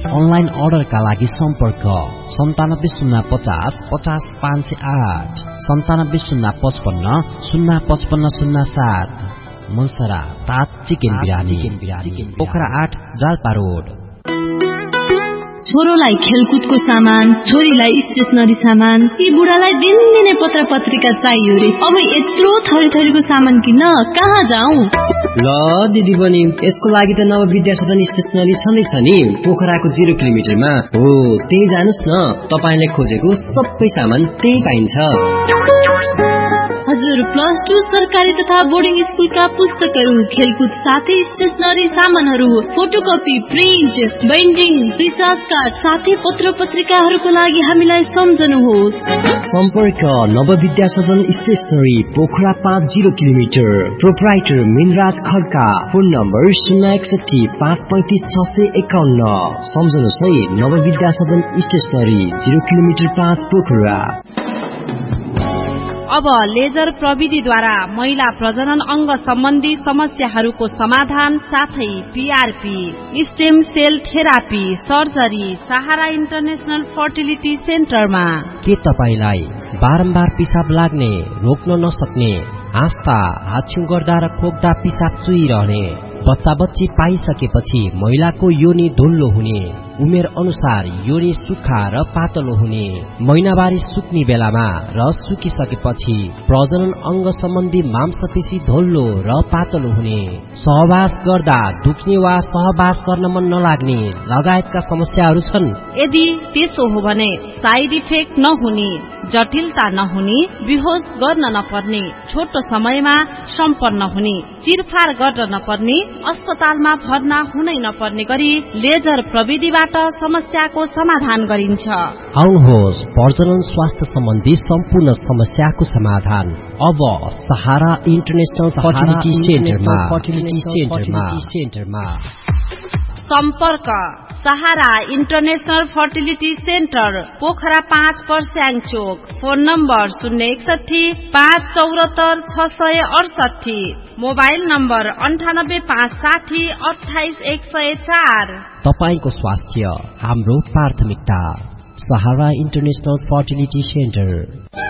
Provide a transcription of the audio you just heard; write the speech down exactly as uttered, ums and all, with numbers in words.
Online अर्डरका लागि सम्पर्क सन्तानब्बे शून्य पचास पचास पाँच सय आठ सन्तानब्बे शून्य पचपन्न शून्य पचपन्न शून्य सात। मनसरा तात चिकन बिरयानी पोखरा आठ जालपा रोड। छोरोलाई खेलकुदको सामान, छोरीलाई स्टेशनरी सामान, यी बुढालाई दिनदिनै पत्र पत्रिका चाहियो रे। अब यत्रो थरी थरीको सामान किन्न कहाँ जाउँ? ल दिदी बहिनी, यसको लागि त नव विद्या सदन स्टेशनरी छँदैछ नि, पोखराको जिरो किलोमिटरमा हो। त्यही जानुस् न, तपाईले खोजेको सबै सामान त्यही पाइन्छ। हजुर, प्लस टू सरकारी तथा बोर्डिङ स्कुलका पुस्तकहरू, खेलकुद साथै स्टेशनरी सामानहरू, photocopy, print, binding, recharge card साथै पत्र पत्रिकाहरूको लागि हामीलाई सम्झनुहोस्। सम्पर्क नव विद्या सदन स्टेशनरी पोखरा पाँच zero kilometre. Proprietor Minraj Khadka. Phone number शून्य एकसठी पाँच पैंतिस छ सय एकाउन्न। सम्झनुहोस् है, नव विद्या सदन स्टेशनरी जिरो किलोमिटर पाँच पोखरा। अब लेजर प्रविधिद्वारा महिला प्रजनन अंग सम्बन्धी समस्याहरूको समाधान साथै PRP, stem sale therapy, surgery सहारा इन्टरनेशनल फर्टिलिटी सेन्टरमा। के तपाईलाई बारम्बार पिसाब लाग्ने, रोक्न नसक्ने, आस्था, हाछ्यु गर्दा र खोक्दा पिसाब चुइरहने, बच्चा बच्ची पाइसकेपछि महिलाको योनि धुल्लो हुने, उमेर अनुसार योनि सुक्खा र पातलो हुने, महिनावारी सुक्ने बेलामा र सुकिसकेपछि प्रजनन अंग सम्बन्धी मांसपेशी धोल्लो र पातलो हुने, सहवास गर्दा दुख्ने वा सहवास गर्न मन नलाग्ने लगायतका समस्याहरू छन्। यदि त्यसो हो भने साइड इफेक्ट नहुने, जटिलता नहुने, बेहोस गर्न नपर्ने, छोटो समयमा सम्पन्न हुने, चिरफार गर्न नपर्ने, अस्पतालमा भर्ना हुनै नपर्ने गरी लेजर प्रविधिबाट समस्याको समाधान गरिन्छ। आउनुहोस्, प्रजनन स्वास्थ्य सम्बन्धी सम्पूर्ण समस्याको समाधान अब सहारा इन्टरनेशनल फर्टिलिटी सेन्टरमा। सम्पर्क सहारा इन्टरनेशनल फर्टिलिटी सेन्टर पोखरा पाँच पर्स्याङ चोक। फोन नम्बर शून्य एकसठी पाँच चौरात्तर छ सय अडसठी। मोबाइल नम्बर अन्ठानब्बे पाँच साठी अठाइस एक सय चार। तपाईको स्वास्थ्य हाम्रो प्राथमिकता। सहारा इन्टरनेशनल फर्टिलिटी सेन्टर।